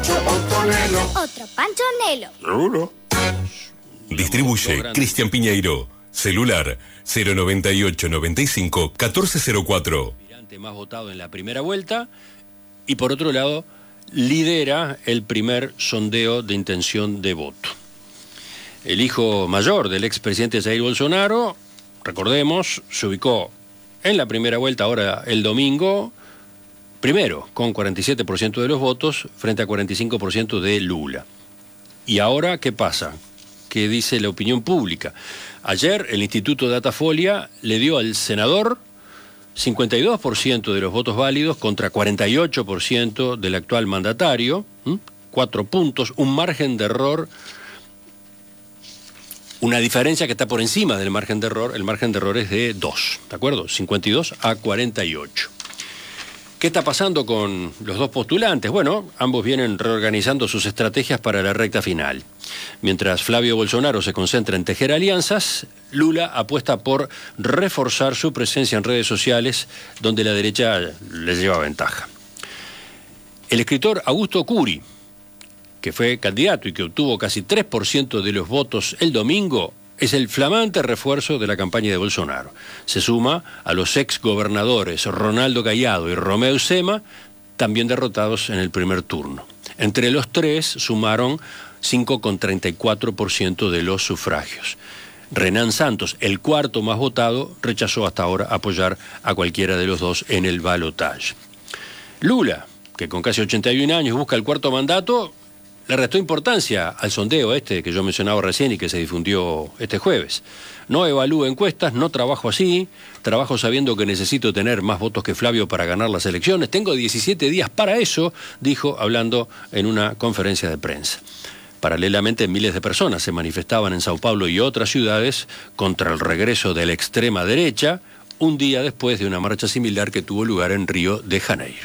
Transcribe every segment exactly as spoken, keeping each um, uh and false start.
Otro Panchonelo. ¿Seguro? Distribuye Cristian Piñeiro. Celular cero noventa y ocho noventa y cinco catorce cero cuatro. Más votado en la primera vuelta y por otro lado lidera el primer sondeo de intención de voto. El hijo mayor del expresidente Jair Bolsonaro, recordemos, se ubicó en la primera vuelta, ahora el domingo, primero con cuarenta y siete por ciento de los votos frente a cuarenta y cinco por ciento de Lula. ¿Y ahora qué pasa? ¿Qué dice la opinión pública? Ayer el Instituto Datafolia le dio al senador cincuenta y dos por ciento de los votos válidos contra cuarenta y ocho por ciento del actual mandatario, ¿m? Cuatro puntos, un margen de error, una diferencia que está por encima del margen de error, el margen de error es de dos, ¿de acuerdo? cincuenta y dos a cuarenta y ocho. ¿Qué está pasando con los dos postulantes? Bueno, ambos vienen reorganizando sus estrategias para la recta final. Mientras Flavio Bolsonaro se concentra en tejer alianzas, Lula apuesta por reforzar su presencia en redes sociales, donde la derecha le lleva ventaja. El escritor Augusto Curi, que fue candidato y que obtuvo casi tres por ciento de los votos el domingo, es el flamante refuerzo de la campaña de Bolsonaro. Se suma a los ex gobernadores Ronaldo Caiado y Romeu Zema, también derrotados en el primer turno. Entre los tres sumaron cinco coma treinta y cuatro por ciento de los sufragios. Renan Santos, el cuarto más votado, rechazó hasta ahora apoyar a cualquiera de los dos en el balotaje. Lula, que con casi ochenta y un años busca el cuarto mandato, le restó importancia al sondeo este que yo mencionaba recién y que se difundió este jueves. No evalúo encuestas, no trabajo así, trabajo sabiendo que necesito tener más votos que Flavio para ganar las elecciones. Tengo diecisiete días para eso, dijo hablando en una conferencia de prensa. Paralelamente, miles de personas se manifestaban en Sao Paulo y otras ciudades contra el regreso de la extrema derecha, un día después de una marcha similar que tuvo lugar en Río de Janeiro.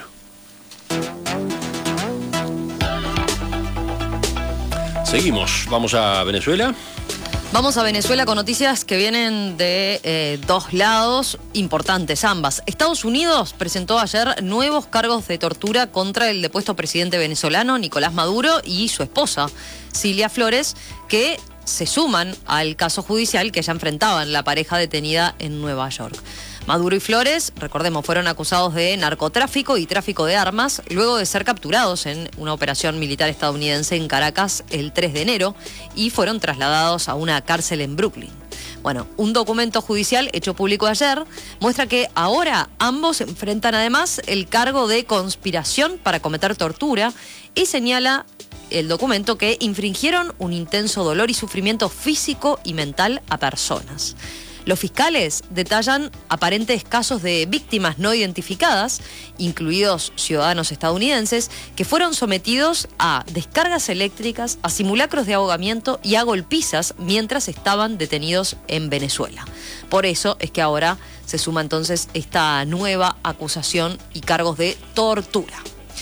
Seguimos, vamos a Venezuela. Vamos a Venezuela con noticias que vienen de eh, dos lados importantes, ambas. Estados Unidos presentó ayer nuevos cargos de tortura contra el depuesto presidente venezolano Nicolás Maduro y su esposa, Cilia Flores, que se suman al caso judicial que ya enfrentaban la pareja detenida en Nueva York. Maduro y Flores, recordemos, fueron acusados de narcotráfico y tráfico de armas luego de ser capturados en una operación militar estadounidense en Caracas el tres de enero y fueron trasladados a una cárcel en Brooklyn. Bueno, un documento judicial hecho público ayer muestra que ahora ambos enfrentan además el cargo de conspiración para cometer tortura y señala el documento que infringieron un intenso dolor y sufrimiento físico y mental a personas. Los fiscales detallan aparentes casos de víctimas no identificadas, incluidos ciudadanos estadounidenses, que fueron sometidos a descargas eléctricas, a simulacros de ahogamiento y a golpizas mientras estaban detenidos en Venezuela. Por eso es que ahora se suma entonces esta nueva acusación y cargos de tortura.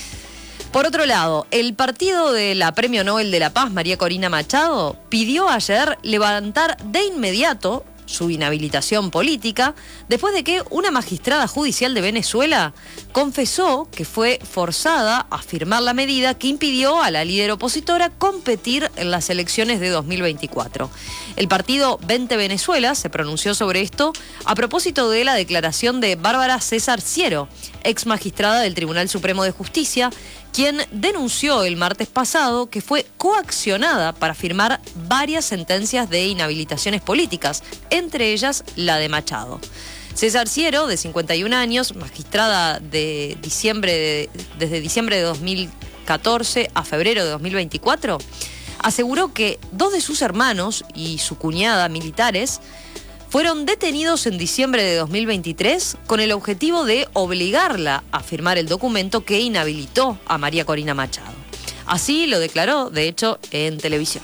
Por otro lado, el partido de la Premio Nobel de la Paz, María Corina Machado, pidió ayer levantar de inmediato su inhabilitación política después de que una magistrada judicial de Venezuela confesó que fue forzada a firmar la medida que impidió a la líder opositora competir en las elecciones de dos mil veinticuatro. El partido Vente Venezuela se pronunció sobre esto a propósito de la declaración de Bárbara César Ciero, ex magistrada del Tribunal Supremo de Justicia, quien denunció el martes pasado que fue coaccionada para firmar varias sentencias de inhabilitaciones políticas, entre ellas la de Machado. César Ciero, de cincuenta y un años, magistrada de diciembre de, desde diciembre de dos mil catorce a febrero de dos mil veinticuatro, aseguró que dos de sus hermanos y su cuñada militares fueron detenidos en diciembre de dos mil veintitrés con el objetivo de obligarla a firmar el documento que inhabilitó a María Corina Machado. Así lo declaró, de hecho, en televisión.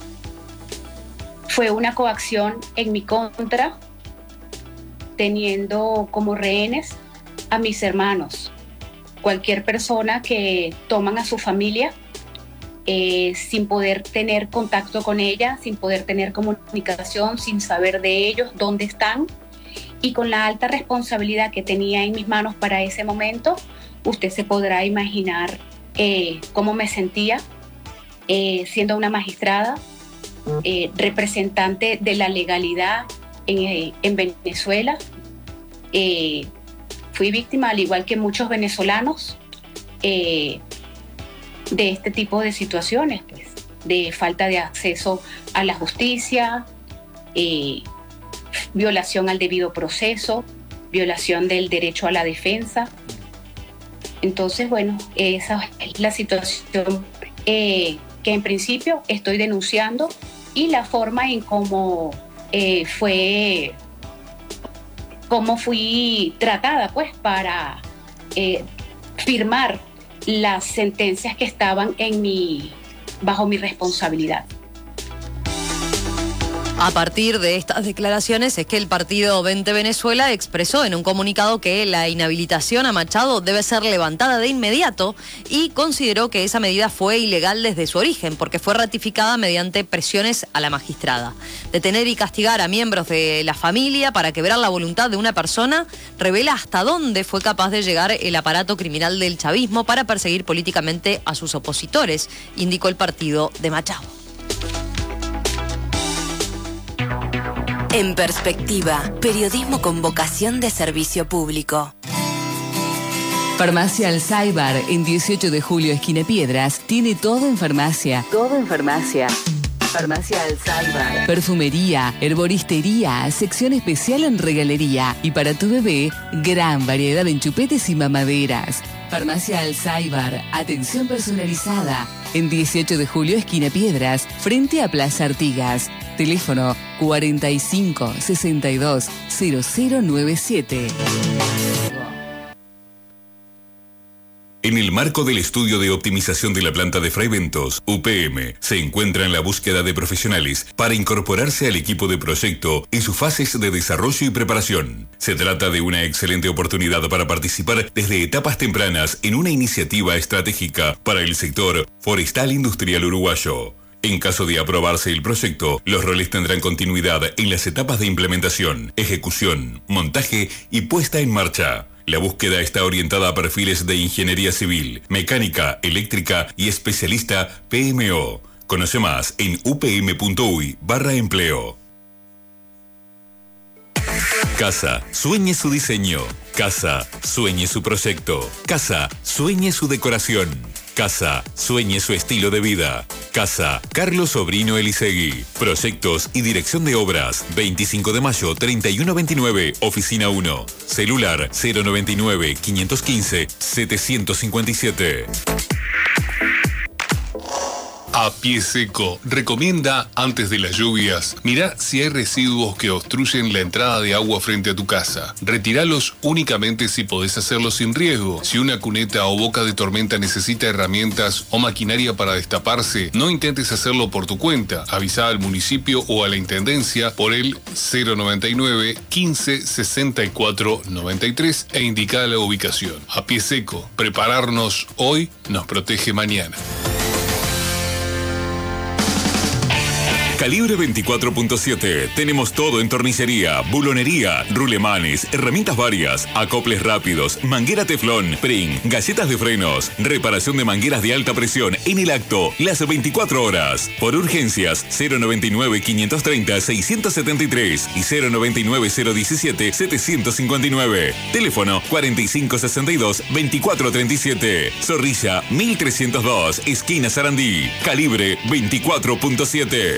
Fue una coacción en mi contra, teniendo como rehenes a mis hermanos. Cualquier persona que toman a su familia Eh, sin poder tener contacto con ella, sin poder tener comunicación, sin saber de ellos, dónde están, y con la alta responsabilidad que tenía en mis manos para ese momento, usted se podrá imaginar eh, cómo me sentía eh, siendo una magistrada, eh, representante de la legalidad en, eh, en Venezuela. Eh, fui víctima, al igual que muchos venezolanos, eh, de este tipo de situaciones, pues, de falta de acceso a la justicia, eh, violación al debido proceso, violación del derecho a la defensa. Entonces, bueno, esa es la situación eh, que en principio estoy denunciando, y la forma en cómo eh, fue, cómo fui tratada, pues, para eh, firmar las sentencias que estaban en mi, bajo mi responsabilidad. A partir de estas declaraciones es que el partido Vente Venezuela expresó en un comunicado que la inhabilitación a Machado debe ser levantada de inmediato, y consideró que esa medida fue ilegal desde su origen porque fue ratificada mediante presiones a la magistrada. Detener y castigar a miembros de la familia para quebrar la voluntad de una persona revela hasta dónde fue capaz de llegar el aparato criminal del chavismo para perseguir políticamente a sus opositores, indicó el partido de Machado. En Perspectiva, periodismo con vocación de servicio público. Farmacia Alzheimer, en dieciocho de julio, esquina Piedras, tiene todo en farmacia. Todo en farmacia. Farmacia Alzheimer. Perfumería, herboristería, sección especial en regalería. Y para tu bebé, gran variedad en chupetes y mamaderas. Farmacia Alzheimer, atención personalizada. En dieciocho de julio, esquina Piedras, frente a Plaza Artigas. Teléfono cuarenta y cinco, sesenta y dos, cero cero noventa y siete. En el marco del estudio de optimización de la planta de Fray Bentos, U P M se encuentra en la búsqueda de profesionales para incorporarse al equipo de proyecto en sus fases de desarrollo y preparación. Se trata de una excelente oportunidad para participar desde etapas tempranas en una iniciativa estratégica para el sector forestal industrial uruguayo. En caso de aprobarse el proyecto, los roles tendrán continuidad en las etapas de implementación, ejecución, montaje y puesta en marcha. La búsqueda está orientada a perfiles de ingeniería civil, mecánica, eléctrica y especialista P M O. Conoce más en upm.uy barra empleo. Casa, sueñe su diseño. Casa, sueñe su proyecto. Casa, sueñe su decoración. Casa, sueñe su estilo de vida. Casa, Carlos Sobrino Elisegui. Proyectos y dirección de obras. veinticinco de mayo, treinta y uno veintinueve, Oficina uno. Celular cero noventa y nueve, quinientos quince, setecientos cincuenta y siete. A Pie Seco recomienda, antes de las lluvias, mirá si hay residuos que obstruyen la entrada de agua frente a tu casa. Retíralos únicamente si podés hacerlo sin riesgo. Si una cuneta o boca de tormenta necesita herramientas o maquinaria para destaparse, no intentes hacerlo por tu cuenta. Avisá al municipio o a la intendencia por el cero noventa y nueve, quince, sesenta y cuatro, noventa y tres e indica la ubicación. A Pie Seco, prepararnos hoy nos protege mañana. Calibre veinticuatro punto siete. Tenemos todo en tornillería, bulonería, rulemanes, herramientas varias, acoples rápidos, manguera teflón, pring, galletas de frenos, reparación de mangueras de alta presión en el acto, las veinticuatro horas. Por urgencias, cero noventa y nueve, quinientos treinta, seiscientos setenta y tres y cero noventa y nueve, cero diecisiete, setecientos cincuenta y nueve. Teléfono cuarenta y cinco, sesenta y dos, veinticuatro treinta y siete. Zorrilla mil trescientos dos, esquina Sarandí. Calibre veinticuatro punto siete.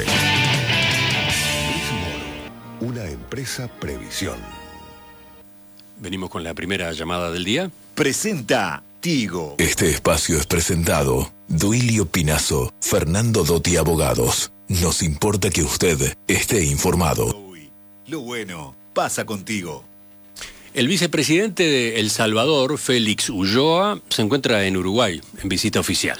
Una empresa Previsión. Venimos con la primera llamada del día. Presenta Tigo. Este espacio es presentado Duilio Pinazo, Fernando Dotti Abogados. Nos importa que usted esté informado. Uy, lo bueno pasa contigo. El vicepresidente de El Salvador, Félix Ulloa, se encuentra en Uruguay en visita oficial.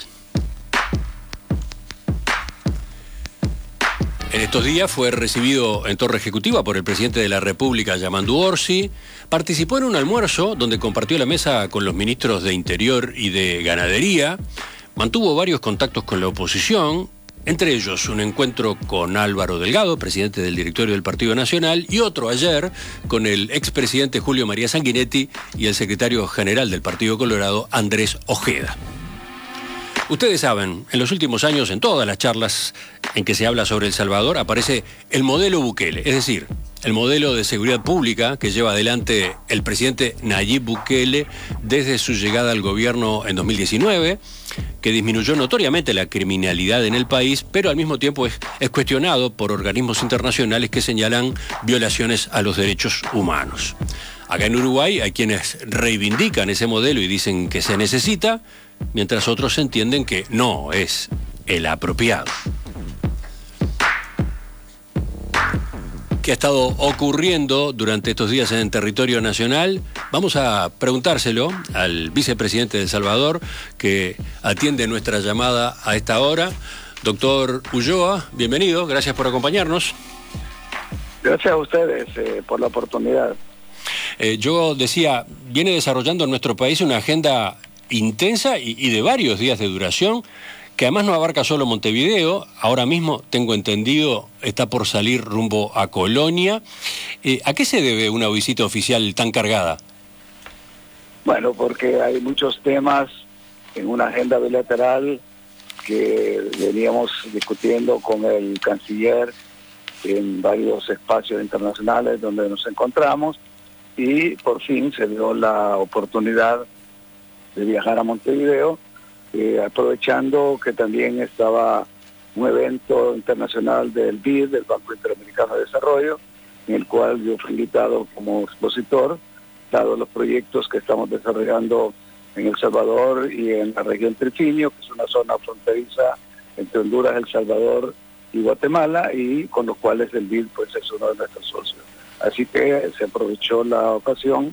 En estos días fue recibido en Torre Ejecutiva por el presidente de la República, Yamandu Orsi. Participó en un almuerzo donde compartió la mesa con los ministros de Interior y de Ganadería. Mantuvo varios contactos con la oposición, entre ellos un encuentro con Álvaro Delgado, presidente del directorio del Partido Nacional, y otro ayer con el expresidente Julio María Sanguinetti y el secretario general del Partido Colorado, Andrés Ojeda. Ustedes saben, en los últimos años, en todas las charlas en que se habla sobre El Salvador, aparece el modelo Bukele, es decir, el modelo de seguridad pública que lleva adelante el presidente Nayib Bukele desde su llegada al gobierno en dos mil diecinueve, que disminuyó notoriamente la criminalidad en el país, pero al mismo tiempo es, es cuestionado por organismos internacionales que señalan violaciones a los derechos humanos. Acá en Uruguay hay quienes reivindican ese modelo y dicen que se necesita, mientras otros entienden que no es el apropiado. ¿Qué ha estado ocurriendo durante estos días en el territorio nacional? Vamos a preguntárselo al vicepresidente de El Salvador, que atiende nuestra llamada a esta hora. Doctor Ulloa, bienvenido, gracias por acompañarnos. Gracias a ustedes eh, por la oportunidad. Eh, yo decía, viene desarrollando en nuestro país una agenda intensa y, y de varios días de duración, que además no abarca solo Montevideo. Ahora mismo, tengo entendido, está por salir rumbo a Colonia. Eh, ¿A qué se debe una visita oficial tan cargada? Bueno, porque hay muchos temas en una agenda bilateral que veníamos discutiendo con el canciller en varios espacios internacionales donde nos encontramos, y por fin se dio la oportunidad de viajar a Montevideo, eh, aprovechando que también estaba un evento internacional del B I D, del Banco Interamericano de Desarrollo, en el cual yo fui invitado como expositor, dado los proyectos que estamos desarrollando en El Salvador y en la región Trifinio, que es una zona fronteriza entre Honduras, El Salvador y Guatemala, y con los cuales el B I D pues, es uno de nuestros socios. Así que se aprovechó la ocasión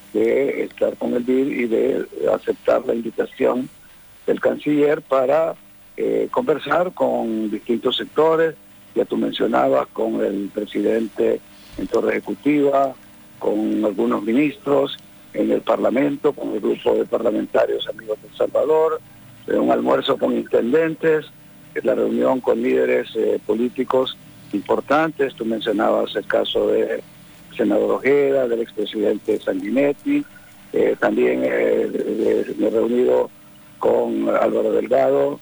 de estar con el B I D y de aceptar la invitación del canciller para eh, conversar con distintos sectores. Ya tú mencionabas, con el presidente en Torre Ejecutiva, con algunos ministros en el Parlamento, con el grupo de parlamentarios amigos de El Salvador, eh, un almuerzo con intendentes, la reunión con líderes eh, políticos importantes. Tú mencionabas el caso del senador Ojeda, del expresidente Sanguinetti, eh, también eh, de, de, me he reunido con Álvaro Delgado,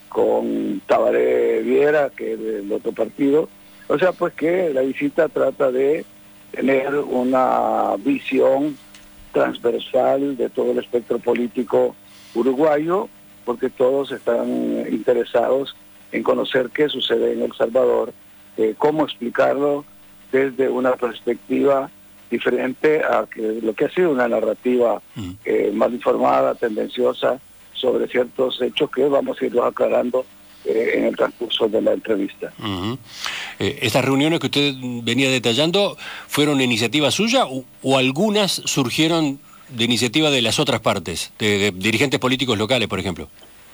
con Tabaré Viera, que es del otro partido. O sea, pues que la visita trata de tener una visión transversal de todo el espectro político uruguayo, porque todos están interesados en conocer qué sucede en El Salvador, eh, cómo explicarlo desde una perspectiva diferente a que lo que ha sido una narrativa eh, mal informada, tendenciosa, sobre ciertos hechos que vamos a irlos aclarando eh, en el transcurso de la entrevista. Uh-huh. eh, ¿Estas reuniones que usted venía detallando fueron iniciativa suya o, o algunas surgieron de iniciativa de las otras partes, de, de dirigentes políticos locales, por ejemplo?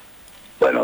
Bueno,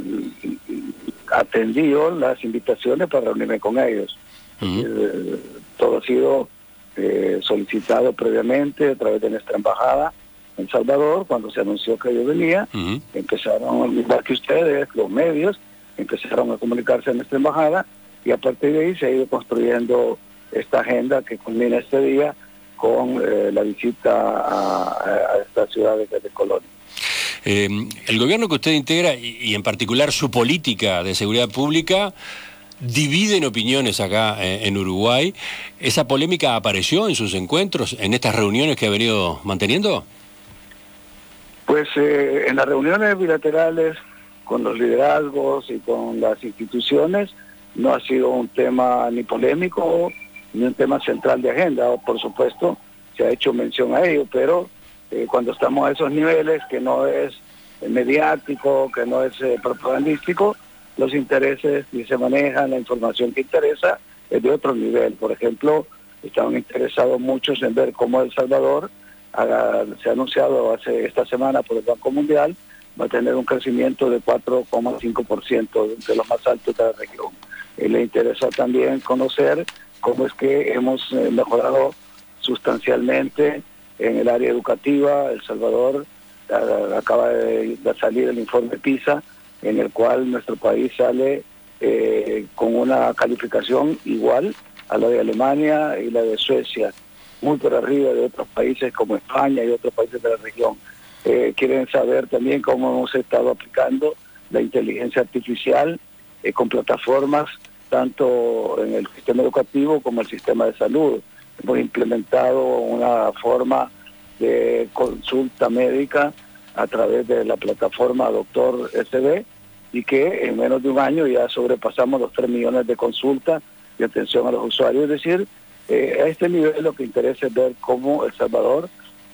atendió las invitaciones para reunirme con ellos. Uh-huh. eh, todo ha sido eh, solicitado previamente a través de nuestra embajada en Salvador. Cuando se anunció que yo venía, uh-huh, empezaron, igual que ustedes, los medios, empezaron a comunicarse en nuestra embajada, y a partir de ahí se ha ido construyendo esta agenda que culmina este día con eh, la visita a, a esta ciudad de, de Colonia. Eh, el gobierno que usted integra, y, y en particular su política de seguridad pública, dividen opiniones acá eh, en Uruguay. ¿Esa polémica apareció en sus encuentros, en estas reuniones que ha venido manteniendo? Pues eh, en las reuniones bilaterales con los liderazgos y con las instituciones no ha sido un tema ni polémico ni un tema central de agenda. Por supuesto, se ha hecho mención a ello, pero eh, cuando estamos a esos niveles, que no es eh, mediático, que no es eh, propagandístico, los intereses que se manejan, la información que interesa es de otro nivel. Por ejemplo, estaban interesados muchos en ver cómo El Salvador, haga, se ha anunciado hace esta semana por el Banco Mundial, va a tener un crecimiento de cuatro coma cinco por ciento, de los más altos de la región. Y le interesa también conocer cómo es que hemos eh, mejorado sustancialmente en el área educativa. El Salvador a, acaba de, de salir el informe PISA, en el cual nuestro país sale eh, con una calificación igual a la de Alemania y la de Suecia, muy por arriba de otros países como España y otros países de la región. eh, quieren saber también cómo hemos estado aplicando la inteligencia artificial eh, con plataformas tanto en el sistema educativo como el sistema de salud. Hemos implementado una forma de consulta médica a través de la plataforma Doctor S B y que en menos de un año ya sobrepasamos los tres millones de consultas de atención a los usuarios. Es decir, eh, a este nivel lo que interesa es ver cómo El Salvador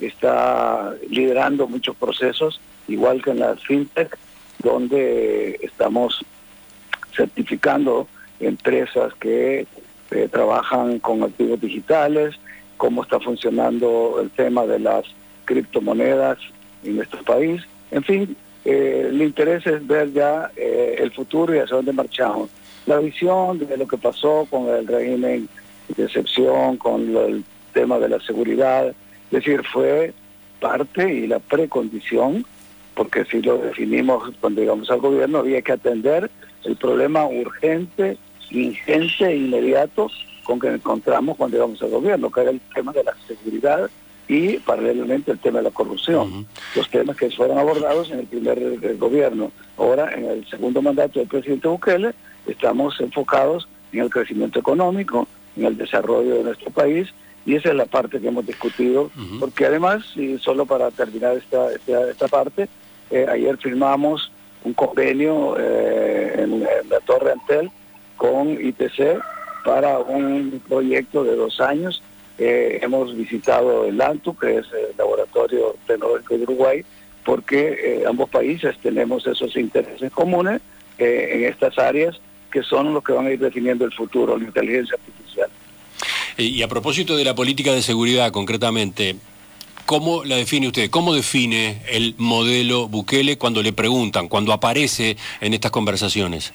está liderando muchos procesos, igual que en la FinTech, donde estamos certificando empresas que eh, trabajan con activos digitales, cómo está funcionando el tema de las criptomonedas en nuestro país. En fin, eh, el interés es ver ya eh, el futuro y hacia dónde marchamos. La visión de lo que pasó con el régimen de excepción, con lo, el tema de la seguridad, es decir, fue parte y la precondición, porque si lo definimos cuando llegamos al gobierno, había que atender el problema urgente, ingente e inmediato con que encontramos cuando llegamos al gobierno, que era el tema de la seguridad y paralelamente el tema de la corrupción, uh-huh. Los temas que fueron abordados en el primer el gobierno. Ahora, en el segundo mandato del presidente Bukele, estamos enfocados en el crecimiento económico, en el desarrollo de nuestro país, y esa es la parte que hemos discutido, uh-huh. Porque además, y solo para terminar esta, esta, esta parte, eh, ayer firmamos un convenio eh, en, en la Torre Antel con I T C para un proyecto de dos años. Eh, hemos visitado el ANTU, que es el Laboratorio Tecnológico de Uruguay, porque eh, ambos países tenemos esos intereses comunes eh, en estas áreas que son los que van a ir definiendo el futuro, la inteligencia artificial. Y a propósito de la política de seguridad concretamente, ¿cómo la define usted? ¿Cómo define el modelo Bukele cuando le preguntan, cuando aparece en estas conversaciones?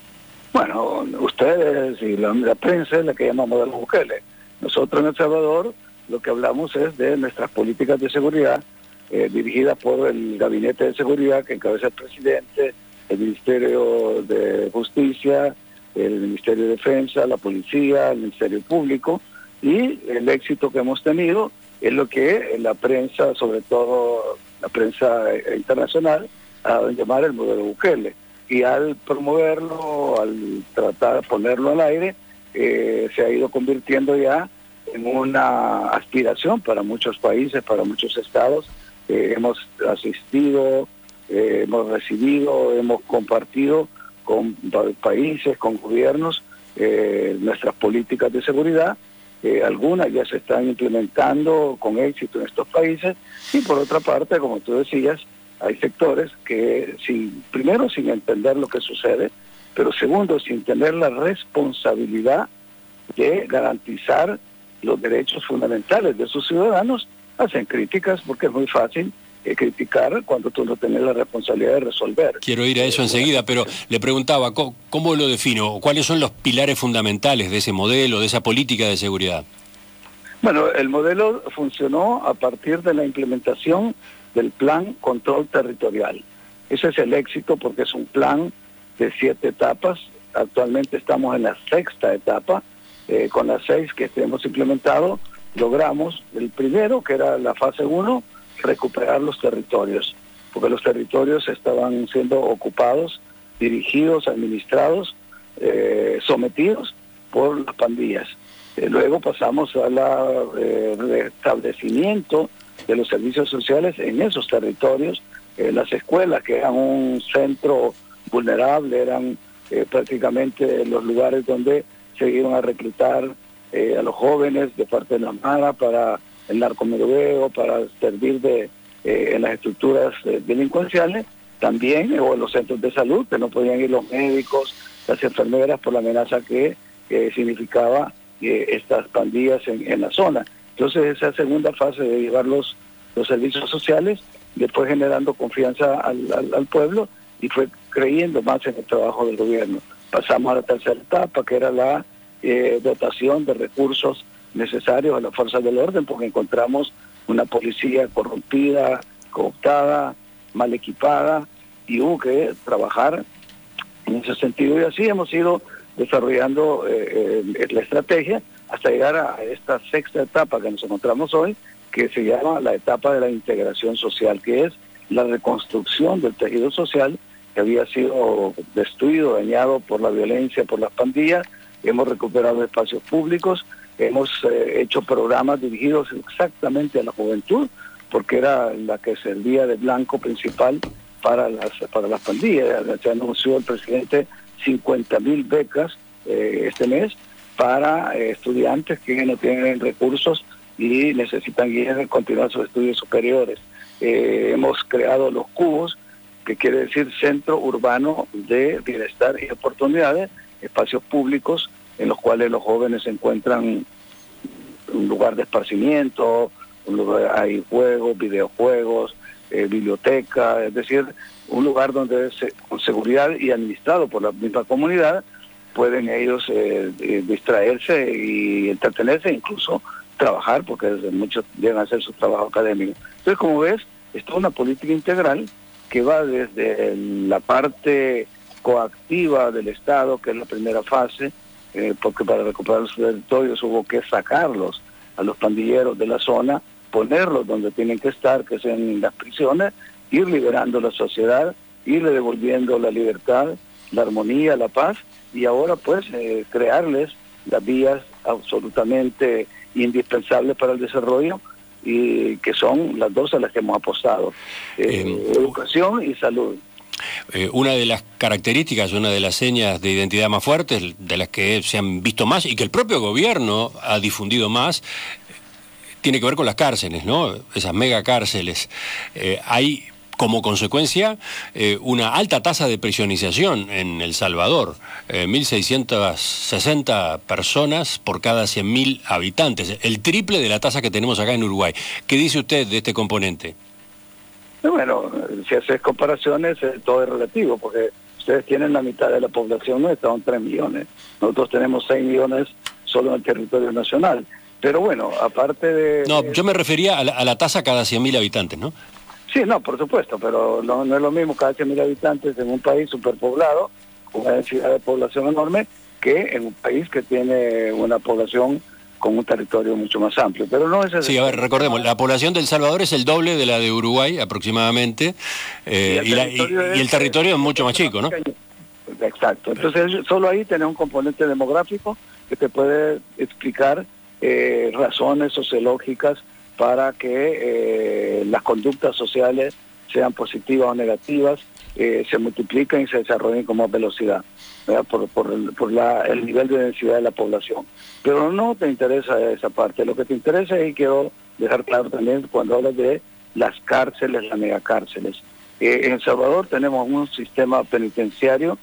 Bueno, ustedes y la, la prensa es la que llama modelo Bukele. Nosotros en El Salvador lo que hablamos es de nuestras políticas de seguridad eh, dirigidas por el Gabinete de Seguridad que encabeza el presidente, el Ministerio de Justicia, el Ministerio de Defensa, la Policía, el Ministerio Público, y el éxito que hemos tenido es lo que la prensa, sobre todo la prensa internacional, ha dado en llamar el modelo Bukele. Y al promoverlo, al tratar de ponerlo al aire, eh, se ha ido convirtiendo ya en una aspiración para muchos países, para muchos estados. Eh, hemos asistido, eh, hemos recibido, hemos compartido con países, con gobiernos, eh, nuestras políticas de seguridad. Eh, algunas ya se están implementando con éxito en estos países y por otra parte, como tú decías, hay sectores que, sin, primero, sin entender lo que sucede, pero segundo, sin tener la responsabilidad de garantizar los derechos fundamentales de sus ciudadanos, hacen críticas porque es muy fácil eh, criticar cuando tú no tienes la responsabilidad de resolver. Quiero ir a eso enseguida, pero le preguntaba, ¿cómo, cómo lo defino? ¿Cuáles son los pilares fundamentales de ese modelo, de esa política de seguridad? Bueno, el modelo funcionó a partir de la implementación del Plan Control Territorial. Ese es el éxito porque es un plan de siete etapas. Actualmente estamos en la sexta etapa. Eh, con las seis que hemos implementado, logramos el primero, que era la fase uno, recuperar los territorios, porque los territorios estaban siendo ocupados, dirigidos, administrados, eh, sometidos por las pandillas. Eh, luego pasamos al eh, restablecimiento de los servicios sociales en esos territorios. Eh, las escuelas, que eran un centro vulnerable, eran eh, prácticamente los lugares donde se iban a reclutar eh, a los jóvenes de parte de la Mara para el narcomenudeo, para servir de eh, en las estructuras eh, delincuenciales, también, eh, o en los centros de salud, que no podían ir los médicos, las enfermeras, por la amenaza que eh, significaba eh, estas pandillas en, en la zona. Entonces esa segunda fase de llevar los, los servicios sociales, después generando confianza al, al, al pueblo y fue creyendo más en el trabajo del gobierno. Pasamos a la tercera etapa, que era la eh, dotación de recursos necesarios a las fuerzas del orden, porque encontramos una policía corrompida, cooptada, mal equipada, y hubo que trabajar en ese sentido. Y así hemos ido desarrollando eh, eh, la estrategia hasta llegar a esta sexta etapa que nos encontramos hoy, que se llama la etapa de la integración social, que es la reconstrucción del tejido social que había sido destruido, dañado por la violencia, por las pandillas. Hemos recuperado espacios públicos, hemos eh, hecho programas dirigidos exactamente a la juventud, porque era la que servía de blanco principal para las, para las pandillas. Se anunció el presidente cincuenta mil becas eh, este mes para eh, estudiantes que no tienen recursos y necesitan guías de continuar sus estudios superiores. Eh, hemos creado los cubos, que quiere decir Centro Urbano de Bienestar y Oportunidades, espacios públicos en los cuales los jóvenes encuentran un lugar de esparcimiento, un lugar, hay juegos, videojuegos, eh, biblioteca, es decir, un lugar donde se, con seguridad y administrado por la misma comunidad pueden ellos eh, distraerse y entretenerse, incluso trabajar, porque muchos llegan a hacer su trabajo académico. Entonces, como ves, es toda una política integral que va desde la parte coactiva del Estado, que es la primera fase, eh, porque para recuperar los territorios hubo que sacarlos a los pandilleros de la zona, ponerlos donde tienen que estar, que es en las prisiones, ir liberando la sociedad, irle devolviendo la libertad, la armonía, la paz, y ahora pues eh, crearles las vías absolutamente indispensables para el desarrollo, y que son las dos a las que hemos apostado, eh, eh, educación y salud. Eh, una de las características, una de las señas de identidad más fuertes, de las que se han visto más y que el propio gobierno ha difundido más, tiene que ver con las cárceles, ¿no? Esas megacárceles. Eh, hay como consecuencia eh, una alta tasa de prisionización en El Salvador, eh, mil seiscientas sesenta personas por cada cien mil habitantes, el triple de la tasa que tenemos acá en Uruguay. ¿Qué dice usted de este componente? Bueno, si haces comparaciones, eh, todo es relativo, porque ustedes tienen la mitad de la población nuestra, son tres millones. Nosotros tenemos seis millones solo en el territorio nacional. Pero bueno, aparte de... No, yo me refería a la, a la tasa cada cien mil habitantes, ¿no? Sí, no, por supuesto, pero no, no es lo mismo cada cien mil habitantes en un país superpoblado, con una densidad de población enorme, que en un país que tiene una población con un territorio mucho más amplio. Pero no es Sí, a ver, recordemos, la población de El Salvador es el doble de la de Uruguay, aproximadamente, eh, y, el y, la, y, y el territorio es mucho más chico, ¿no? Exacto. Entonces, solo ahí tenés un componente demográfico que te puede explicar eh, razones sociológicas para que eh, las conductas sociales sean positivas o negativas, eh, se multipliquen y se desarrollen con más velocidad, ¿verdad? por, por, el, por la, el nivel de densidad de la población. Pero no te interesa esa parte, lo que te interesa, y quiero dejar claro también cuando hablas de las cárceles, las megacárceles. Eh, en El Salvador tenemos un sistema penitenciario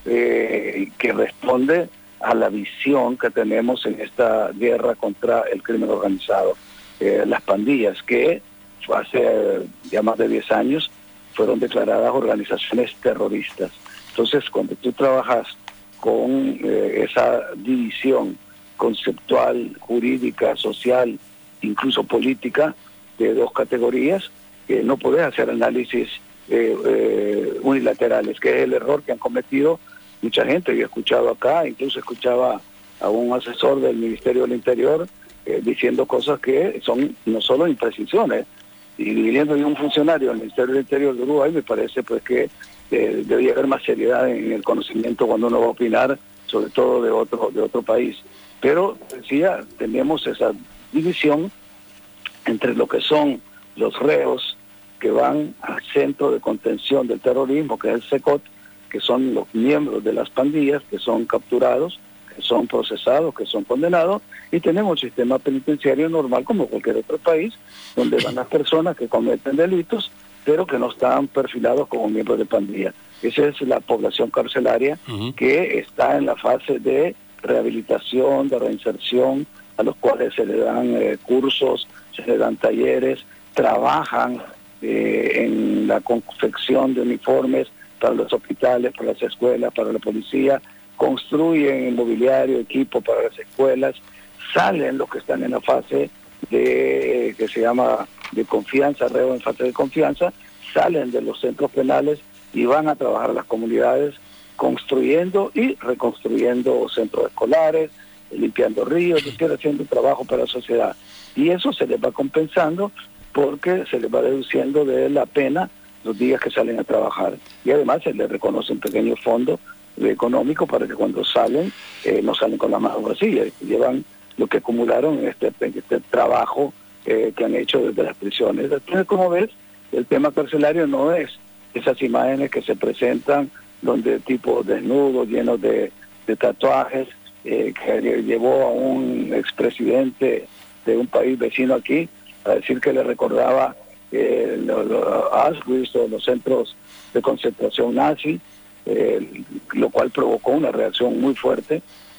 eh, que responde a la visión que tenemos en esta guerra contra el crimen organizado. Eh, las pandillas, que hace eh, ya más de diez años fueron declaradas organizaciones terroristas. Entonces, cuando tú trabajas con eh, esa división conceptual, jurídica, social, incluso política, de dos categorías, eh, no podés hacer análisis eh, eh, unilaterales, que es el error que han cometido mucha gente. Yo he escuchado acá, incluso escuchaba a un asesor del Ministerio del Interior Eh, diciendo cosas que son no solo imprecisiones, y viniendo de un funcionario del Ministerio del Interior de Uruguay, me parece pues que eh, debería haber más seriedad en el conocimiento cuando uno va a opinar, sobre todo de otro de otro país. Pero decía, tenemos esa división entre lo que son los reos que van al centro de contención del terrorismo, que es el SECOT, que son los miembros de las pandillas que son capturados, que son procesados, que son condenados, y tenemos el sistema penitenciario normal como cualquier otro país, donde van las personas que cometen delitos, pero que no están perfilados como miembros de pandilla. Esa es la población carcelaria uh-huh. que está en la fase de rehabilitación, de reinserción, a los cuales se le dan eh, cursos, se le dan talleres, trabajan eh, en la confección de uniformes para los hospitales, para las escuelas, para la policía, construyen inmobiliario, equipo para las escuelas, salen los que están en la fase de que se llama de confianza, reo en fase de confianza, salen de los centros penales y van a trabajar a las comunidades construyendo y reconstruyendo centros escolares, limpiando ríos, es decir, haciendo trabajo para la sociedad. Y eso se les va compensando porque se les va deduciendo de la pena los días que salen a trabajar. Y además se les reconoce un pequeño fondo económico para que cuando salen, eh, no salen con las manos vacías, llevan lo que acumularon en este, en este trabajo eh, que han hecho desde las prisiones. Entonces, como ves, el tema carcelario no es esas imágenes que se presentan donde tipos desnudos, llenos de, de tatuajes, eh, que llevó a un expresidente de un país vecino aquí a decir que le recordaba eh, los lo, Auschwitz o los centros de concentración nazi, eh, lo cual provocó una reacción muy fuerte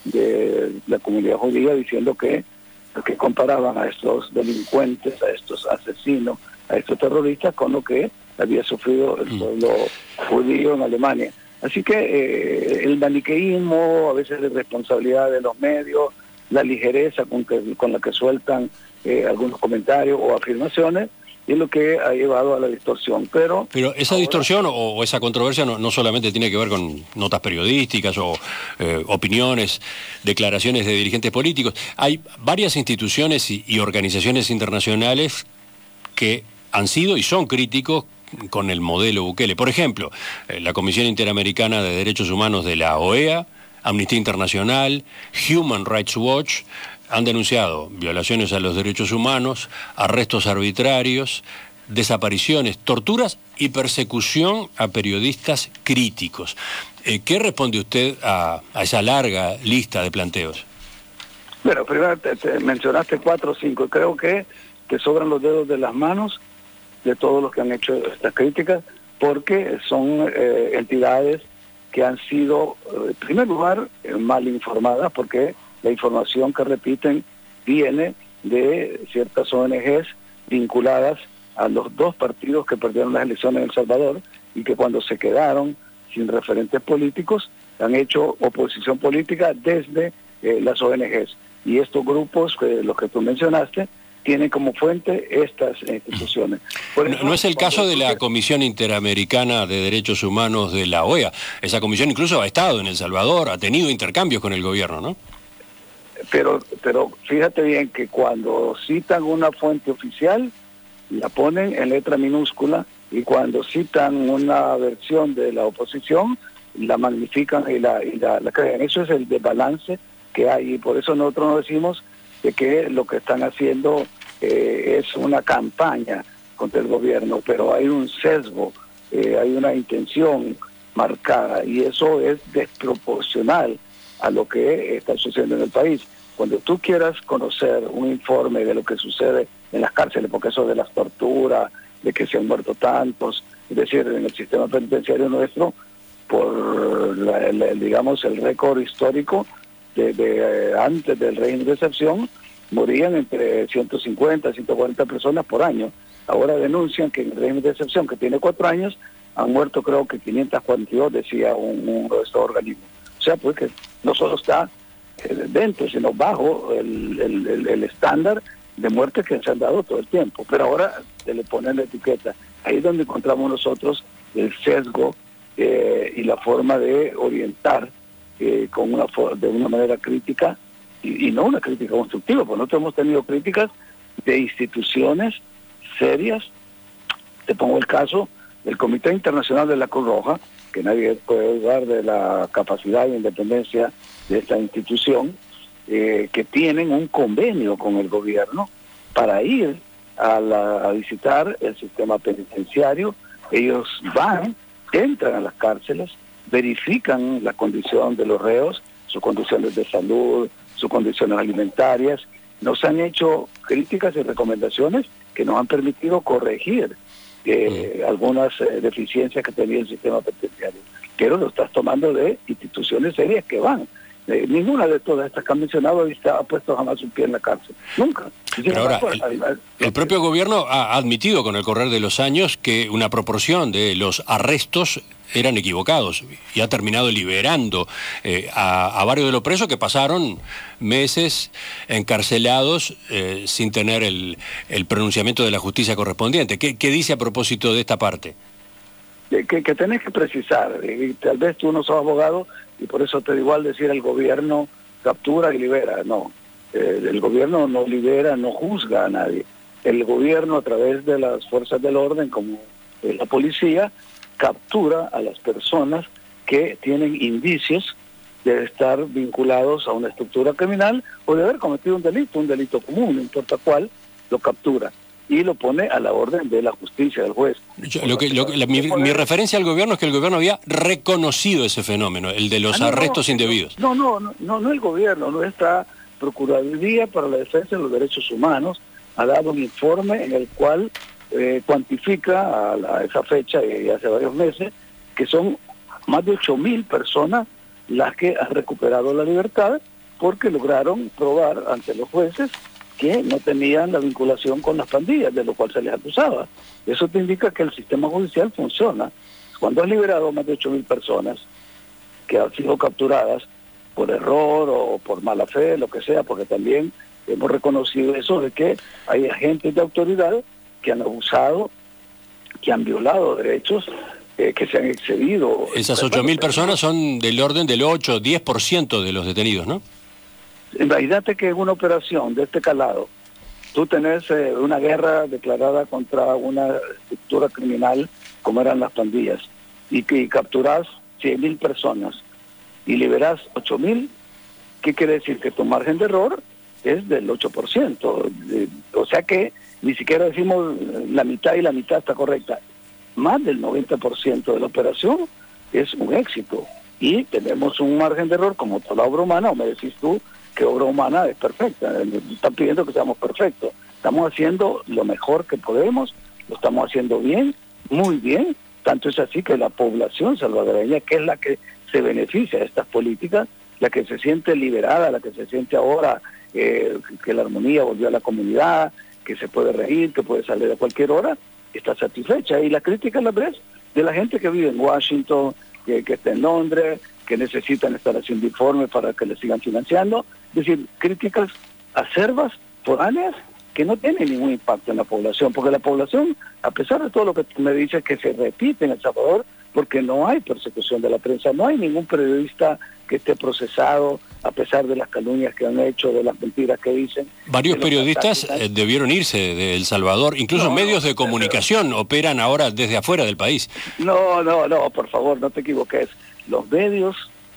de la comunidad judía diciendo que, que comparaban a estos delincuentes, a estos asesinos, a estos terroristas con lo que había sufrido el pueblo judío en Alemania. Así que eh, el maniqueísmo, a veces la irresponsabilidad de los medios, la ligereza con, que, con la que sueltan eh, algunos comentarios o afirmaciones, es lo que ha llevado a la distorsión. Pero, Pero esa ahora, distorsión o, o esa controversia no, no solamente tiene que ver con notas periodísticas o eh, opiniones, declaraciones de dirigentes políticos. Hay varias instituciones y, y organizaciones internacionales que han sido y son críticos con el modelo Bukele. Por ejemplo, eh, la Comisión Interamericana de Derechos Humanos de la O E A, Amnistía Internacional, Human Rights Watch, han denunciado violaciones a los derechos humanos, arrestos arbitrarios, desapariciones, torturas y persecución a periodistas críticos. Eh, ¿Qué responde usted a, a esa larga lista de planteos? Bueno, primero te, te mencionaste cuatro o cinco, creo que te sobran los dedos de las manos de todos los que han hecho estas críticas, porque son eh, entidades que han sido, en primer lugar, eh, mal informadas, porque la información que repiten viene de ciertas O N Ges vinculadas a los dos partidos que perdieron las elecciones en El Salvador y que cuando se quedaron sin referentes políticos han hecho oposición política desde eh, las O N Ges. Y estos grupos, eh, los que tú mencionaste, tienen como fuente estas instituciones. Por eso, no, no es el caso de la Comisión Interamericana de Derechos Humanos de la O E A. Esa comisión incluso ha estado en El Salvador, ha tenido intercambios con el gobierno, ¿no? Pero, pero fíjate bien que cuando citan una fuente oficial, la ponen en letra minúscula, y cuando citan una versión de la oposición, la magnifican y la, y la, la crean. Eso es el desbalance que hay, y por eso nosotros nos decimos de que lo que están haciendo eh, es una campaña contra el gobierno, pero hay un sesgo, eh, hay una intención marcada, y eso es desproporcional a lo que está sucediendo en el país. Cuando tú quieras conocer un informe de lo que sucede en las cárceles, porque eso de las torturas, de que se han muerto tantos, es decir, en el sistema penitenciario nuestro, por la, la, digamos el récord histórico de, de eh, antes del régimen de excepción, morían entre ciento cincuenta, ciento cuarenta personas por año. Ahora denuncian que en el régimen de excepción, que tiene cuatro años, han muerto creo que quinientos cuarenta y dos, decía un, uno de estos organismos. O sea, pues que no solo está eh, dentro, sino bajo el, el, el, el estándar de muerte que se han dado todo el tiempo. Pero ahora se le ponen la etiqueta. Ahí es donde encontramos nosotros el sesgo eh, y la forma de orientar eh, con una de una manera crítica, y, y no una crítica constructiva, porque nosotros hemos tenido críticas de instituciones serias. Te pongo el caso del Comité Internacional de la Cruz Roja, que nadie puede dudar de la capacidad e independencia de esta institución, eh, que tienen un convenio con el gobierno para ir a, la, a visitar el sistema penitenciario. Ellos van, entran a las cárceles, verifican la condición de los reos, sus condiciones de salud, sus condiciones alimentarias. Nos han hecho críticas y recomendaciones que nos han permitido corregir eh, algunas eh, deficiencias que tenía el sistema penitenciario. Pero lo estás tomando de instituciones serias que van. Eh, ninguna de todas estas que han mencionado ha puesto jamás un pie en la cárcel. Nunca. Pero ahora, el, el propio gobierno ha admitido con el correr de los años que una proporción de los arrestos eran equivocados y ha terminado liberando eh, a, a varios de los presos que pasaron meses encarcelados eh, sin tener el, el pronunciamiento de la justicia correspondiente. ¿Qué, qué dice a propósito de esta parte? Que, que tenés que precisar, y tal vez tú no sos abogado y por eso te da igual decir al gobierno captura y libera, no. Eh, el gobierno no libera, no juzga a nadie. El gobierno, a través de las fuerzas del orden, como eh, la policía, captura a las personas que tienen indicios de estar vinculados a una estructura criminal o de haber cometido un delito, un delito común, no importa cuál, lo captura y lo pone a la orden de la justicia, del juez. Yo, lo que, lo, la, mi, mi referencia al gobierno es que el gobierno había reconocido ese fenómeno, el de los ah, no, arrestos no, indebidos. No, no, no, no, no el gobierno, no está Procuraduría para la Defensa de los Derechos Humanos, ha dado un informe en el cual eh, cuantifica a, la, a esa fecha, y hace varios meses, que son más de ocho mil personas las que han recuperado la libertad porque lograron probar ante los jueces que no tenían la vinculación con las pandillas, de lo cual se les acusaba. Eso te indica que el sistema judicial funciona. Cuando has liberado más de ocho mil personas que han sido capturadas por error o por mala fe, lo que sea, porque también hemos reconocido eso de que hay agentes de autoridad que han abusado, que han violado derechos, eh, que se han excedido. Esas ocho mil personas son del orden del ocho o diez por ciento de los detenidos, ¿no? Imagínate que en una operación de este calado, tú tenés eh, una guerra declarada contra una estructura criminal como eran las pandillas, y que capturás cien mil personas y liberás ocho mil, ¿qué quiere decir? Que tu margen de error es del ocho por ciento. O sea que ni siquiera decimos la mitad y la mitad está correcta. Más del noventa por ciento de la operación es un éxito. Y tenemos un margen de error como toda la obra humana, o me decís tú que obra humana es perfecta. Están pidiendo que seamos perfectos. Estamos haciendo lo mejor que podemos, lo estamos haciendo bien, muy bien. Tanto es así que la población salvadoreña, que es la que se beneficia de estas políticas, la que se siente liberada, la que se siente ahora eh, que la armonía volvió a la comunidad, que se puede reír, que puede salir a cualquier hora, está satisfecha. Y la crítica la ves de la gente que vive en Washington, que, que está en Londres, que necesitan estar haciendo informes para que les sigan financiando. Es decir, críticas acerbas, foráneas, que no tienen ningún impacto en la población, porque la población, a pesar de todo lo que tú me dices que se repite en El Salvador, porque no hay persecución de la prensa, no hay ningún periodista que esté procesado, a pesar de las calumnias que han hecho, de las mentiras que dicen. Varios periodistas eh, debieron irse de El Salvador, incluso no, medios de comunicación pero, operan ahora desde afuera del país. No, no, no, por favor, no te equivoques. Los medios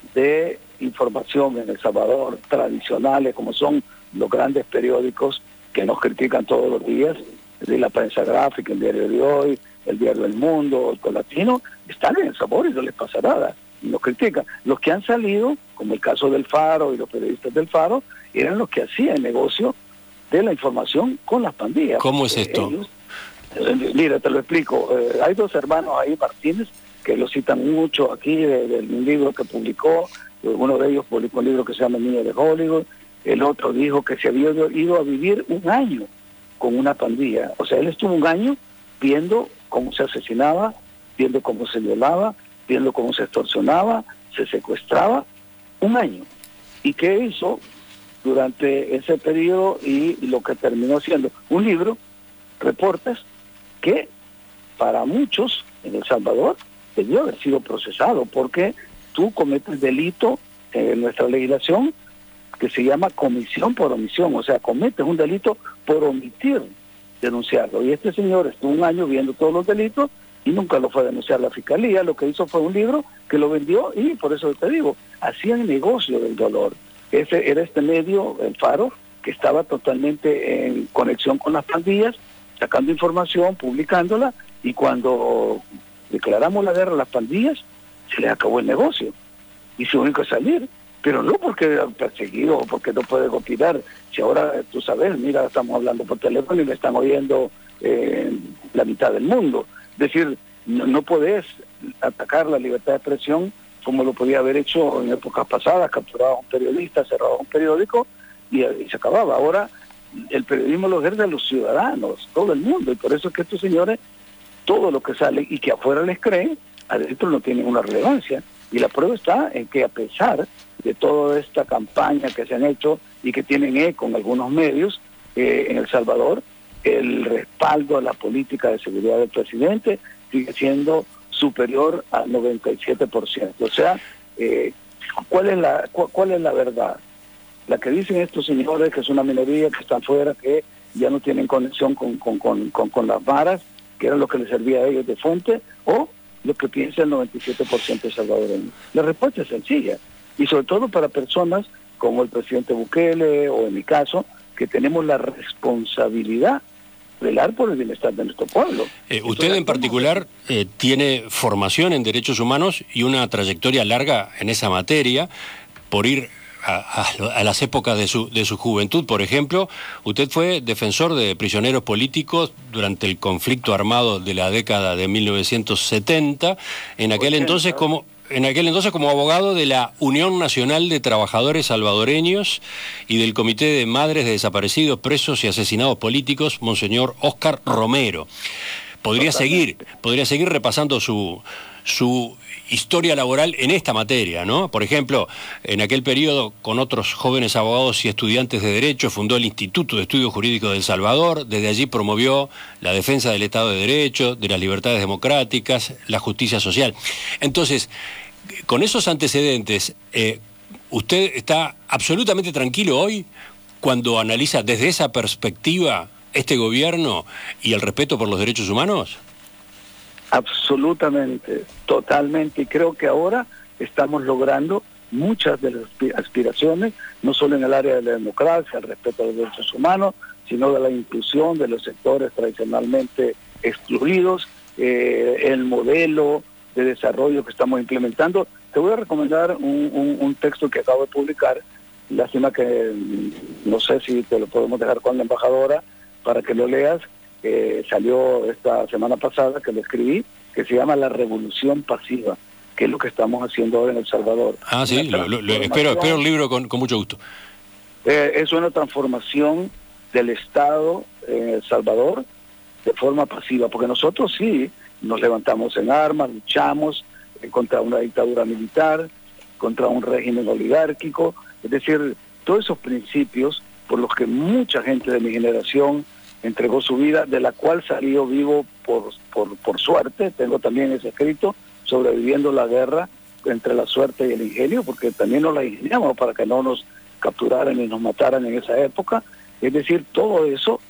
de información en El Salvador, tradicionales, como son los grandes periódicos que nos critican todos los días, de la prensa gráfica, el Diario de Hoy, el Diario del Mundo, el Colatino, están en El Salvador y no les pasa nada, y nos critican. Los que han salido, como el caso del Faro y los periodistas del Faro, eran los que hacían negocio de la información con las pandillas. ¿Cómo es esto? Ellos, eh, mira, te lo explico. Eh, hay dos hermanos ahí, Martínez, que lo citan mucho aquí, de, de un libro que publicó. Uno de ellos publicó un libro que se llama El Niño de Hollywood. El otro dijo que se había ido a vivir un año con una pandilla. O sea, él estuvo un año viendo cómo se asesinaba, viendo cómo se violaba, viendo cómo se extorsionaba, se secuestraba, un año. ¿Y qué hizo durante ese periodo? Y lo que terminó siendo un libro, reportes, que para muchos en El Salvador debió haber sido procesado, porque tú cometes delito en nuestra legislación que se llama comisión por omisión, o sea, cometes un delito por omitir denunciarlo. Y este señor estuvo un año viendo todos los delitos y nunca lo fue a denunciar la fiscalía. Lo que hizo fue un libro que lo vendió y por eso te digo, hacían negocio del dolor. Ese era este medio, el Faro, que estaba totalmente en conexión con las pandillas, sacando información, publicándola, y cuando declaramos la guerra a las pandillas, se les acabó el negocio y se tuvo que salir. Pero no porque era perseguido o porque no puede opinar. Si ahora, tú sabes, mira, estamos hablando por teléfono y me están oyendo eh, la mitad del mundo. Es decir, no, no podés atacar la libertad de expresión como lo podía haber hecho en épocas pasadas, capturaba a un periodista, cerraba un periódico y, y se acababa. Ahora el periodismo lo ejerce a los ciudadanos, todo el mundo, y por eso es que estos señores, todo lo que sale y que afuera les creen, adentro no tienen una relevancia. Y la prueba está en que a pesar de toda esta campaña que se han hecho y que tienen eco en algunos medios eh, en El Salvador, el respaldo a la política de seguridad del presidente sigue siendo superior al noventa y siete por ciento. O sea, eh, ¿cuál es la cu- cuál es la verdad? La que dicen estos señores, que es una minoría, que están fuera, que ya no tienen conexión con, con, con, con, con las varas, que era lo que les servía a ellos de fuente, o lo que piensa el noventa y siete por ciento salvadoreño. La respuesta es sencilla, y sobre todo para personas como el presidente Bukele, o en mi caso, que tenemos la responsabilidad de velar por el bienestar de nuestro pueblo. Eh, usted en particular eh, tiene formación en derechos humanos y una trayectoria larga en esa materia, por ir a, a, a las épocas de su, de su juventud. Por ejemplo, usted fue defensor de prisioneros políticos durante el conflicto armado de la década de mil novecientos setenta, en aquel entonces como... En aquel entonces como abogado de la Unión Nacional de Trabajadores Salvadoreños y del Comité de Madres de Desaparecidos, Presos y Asesinados Políticos, Monseñor Óscar Romero. Podría seguir, podría seguir repasando su, su historia laboral en esta materia, ¿no? Por ejemplo, en aquel periodo, con otros jóvenes abogados y estudiantes de Derecho, fundó el Instituto de Estudios Jurídicos del Salvador. Desde allí promovió la defensa del Estado de Derecho, de las libertades democráticas, la justicia social. Entonces, con esos antecedentes, eh, ¿usted está absolutamente tranquilo hoy cuando analiza desde esa perspectiva este gobierno y el respeto por los derechos humanos? Absolutamente, totalmente, y creo que ahora estamos logrando muchas de las aspiraciones, no solo en el área de la democracia, el respeto a los derechos humanos, sino de la inclusión de los sectores tradicionalmente excluidos, eh, el modelo de desarrollo que estamos implementando. Te voy a recomendar un, un, un texto que acabo de publicar, lástima que no sé si te lo podemos dejar con la embajadora para que lo leas. Eh, salió esta semana pasada, que lo escribí, que se llama La Revolución Pasiva, que es lo que estamos haciendo ahora en El Salvador. Ah, sí, lo, lo, lo, espero, espero el libro con, con mucho gusto. Eh, es una transformación del Estado en El Salvador de forma pasiva, porque nosotros sí nos levantamos en armas, luchamos eh, contra una dictadura militar, contra un régimen oligárquico, es decir, todos esos principios por los que mucha gente de mi generación entregó su vida, de la cual salió vivo por, por, por suerte. Tengo también ese escrito, Sobreviviendo la guerra entre la suerte y el ingenio, porque también nos la ingeniamos para que no nos capturaran y nos mataran en esa época. Es decir, todo eso